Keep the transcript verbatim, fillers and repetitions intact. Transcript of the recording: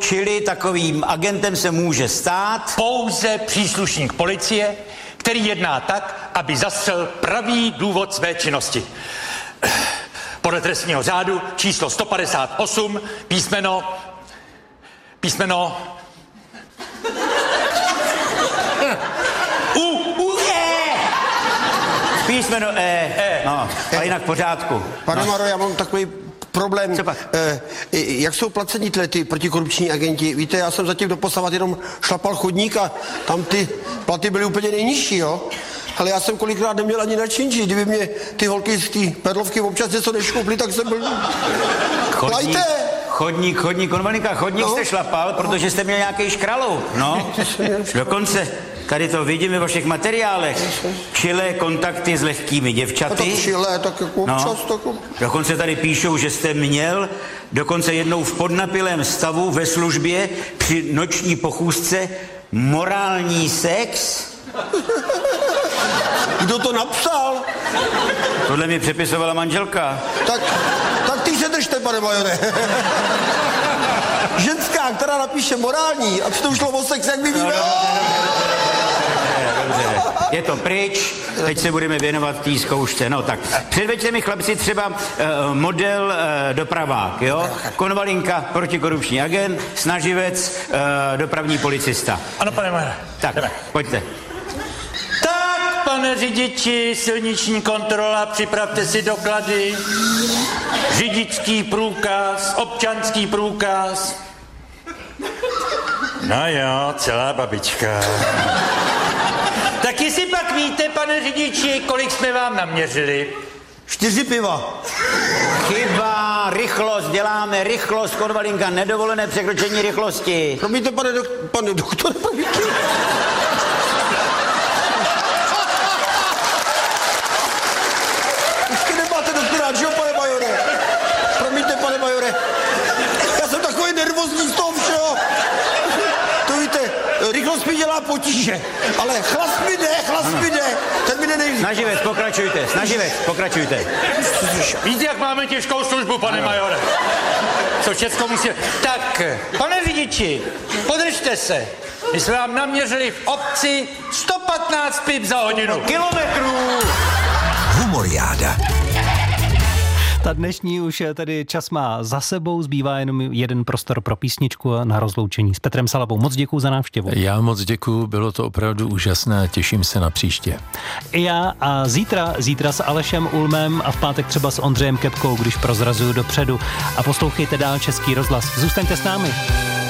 čili takovým agentem se může stát pouze příslušník policie, který jedná tak, aby zastřel pravý důvod své činnosti. Podle trestního řádu číslo sto padesát osm, písmeno... Písmeno... U, u, E! Písmeno E. E. No, a jinak v pořádku. Pane No. Maro, já mám takový problém. Co pak? Eh, jak jsou placení tyhle ty protikorupční agenti? Víte, já jsem zatím doposavat jenom šlapal chodník a tam ty platy byly úplně nejnižší, jo? Ale já jsem kolikrát neměl ani na činži. Kdyby mě ty holky z té perlovky občas něco neškouply, tak jsem byl... Chodník, Lajte! chodník, chodník, konvalinka, chodník No. jste šlapal, protože jste měl nějaký škralu, no. Dokonce, tady to vidím ve vašich materiálech, čilé kontakty s lehkými A to děvčaty. čilé, tak jako občas, No. tak... Dokonce tady píšou, že jste měl dokonce jednou v podnapilém stavu ve službě při noční pochůzce morální sex. Kdo to napsal? Tohle mi přepisovala manželka. Tak, tak ty se držte, pane majore. Ženská, která napíše morální, a přitom šlo o sex, jak my víme. Dobře, je to pryč, teď se budeme věnovat té zkoušce. No tak, předveďte mi chlapci třeba uh, model uh, dopravák, jo? Konvalinka, protikorupční agent, snaživec, uh, dopravní policista. Ano, pane Majore. Tak, jdeme. pojďte. Tak, pane řidiči, silniční kontrola, připravte si doklady. Řidičský průkaz, občanský průkaz. No jo, celá babička. Tak jestli pak víte, pane řidiči, kolik jsme vám naměřili? Čtyři piva. Chyba, rychlost, děláme rychlost, konvalinka, nedovolené překročení rychlosti. Promiňte, pane, dok- pane doktore, promiňte. Ještě nemáte doktorát, že jo, pane majore? Promiňte, pane majore. Já jsem takový nervózní z toho všeho. To víte, rychlost mi dělá potíže, ale chlast mi jde, chlast mi jde. Ten mi jde nejvíc. Snaživec, pokračujte, snaživec, pokračujte. Víte, jak máme těžkou službu, pane majore? Co všecko musí... Tak, pane řidiči, podržte se. My jsme vám naměřili v obci sto patnáct pip za hodinu. Kilometrů! Humoriáda. Ta dnešní už tedy čas má za sebou, zbývá jenom jeden prostor pro písničku a na rozloučení s Petrem Salavou. Moc děkuju za návštěvu. Já moc děkuju, bylo to opravdu úžasné a těším se na příště. I já a zítra, zítra s Alešem Ulmem a v pátek třeba s Ondřejem Kepkou, když prozrazuju dopředu. A poslouchejte dál Český rozhlas. Zůstaňte s námi.